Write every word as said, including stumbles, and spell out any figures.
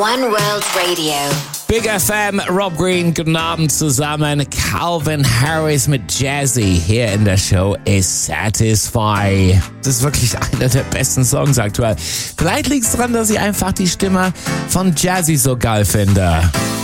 One World Radio. Big F M, Rob Green, guten Abend zusammen. Calvin Harris mit Jazzy hier in der Show ist Satisfy. Das ist wirklich einer der besten Songs aktuell. Vielleicht liegt es daran, dass ich einfach die Stimme von Jazzy so geil finde.